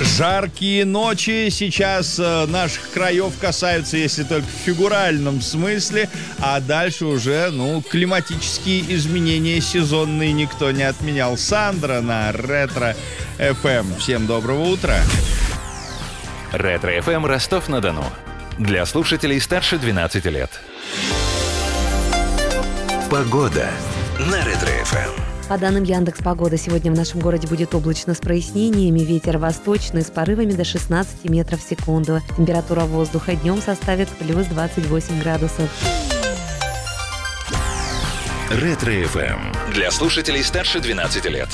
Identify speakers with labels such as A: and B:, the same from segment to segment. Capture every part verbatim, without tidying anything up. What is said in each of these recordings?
A: Жаркие ночи сейчас э, наших краев касаются, если только в фигуральном смысле, а дальше уже, ну, климатические изменения сезонные никто не отменял. Сандра на Ретро эф эм. Всем доброго утра.
B: Ретро эф эм Ростов-на-Дону. Для слушателей старше двенадцати лет. Погода на Ретро эф эм.
C: По данным Яндекс.Погода, сегодня в нашем городе будет облачно с прояснениями. Ветер восточный с порывами до шестнадцати метров в секунду. Температура воздуха днем составит плюс двадцать восемь градусов.
B: Ретро эф эм. Для слушателей старше двенадцати лет.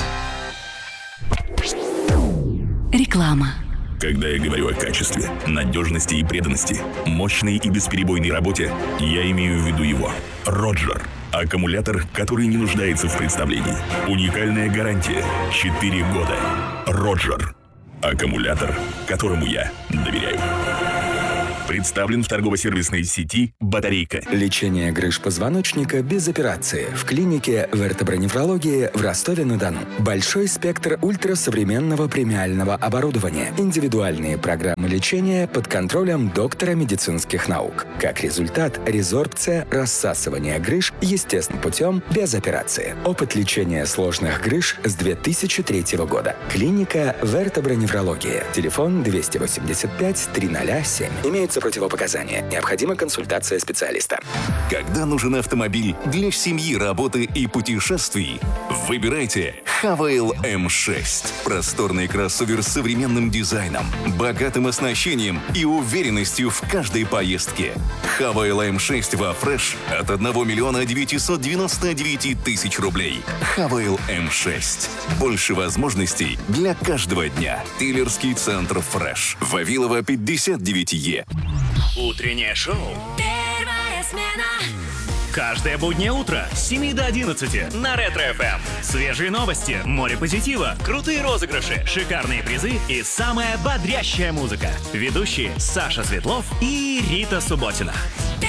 C: Реклама.
D: Когда я говорю о качестве, надежности и преданности, мощной и бесперебойной работе, я имею в виду его. Роджер. Аккумулятор, который не нуждается в представлении. Уникальная гарантия. четыре года. Роджер. Аккумулятор, которому я доверяю. Представлен в торгово-сервисной сети «Батарейка».
E: Лечение грыж позвоночника без операции в клинике вертоброневрологии в Ростове-на-Дону. Большой спектр ультрасовременного премиального оборудования. Индивидуальные программы лечения под контролем доктора медицинских наук. Как результат, резорбция, рассасывание грыж естественным путем без операции. Опыт лечения сложных грыж с две тысячи третьего года. Клиника вертоброневрологии. Телефон двести восемьдесят пять триста семь. Имеются противопоказания. Необходима консультация специалиста.
F: Когда нужен автомобиль для семьи, работы и путешествий, выбирайте Хавейл эм шесть. Просторный кроссовер с современным дизайном, богатым оснащением и уверенностью в каждой поездке. Хавейл эм шесть во фреш от одного миллиона девятисот девяноста девяти тысяч рублей. Хавейл эм шесть. Больше возможностей для каждого дня. Дилерский центр фреш. Вавилова пятьдесят девять Е.
G: Утреннее шоу.
H: Первая смена.
G: Каждое буднее утро с семи до одиннадцати на Ретро эф эм. Свежие новости, море позитива, крутые розыгрыши, шикарные призы и самая бодрящая музыка. Ведущие Саша Светлов и Рита Субботина.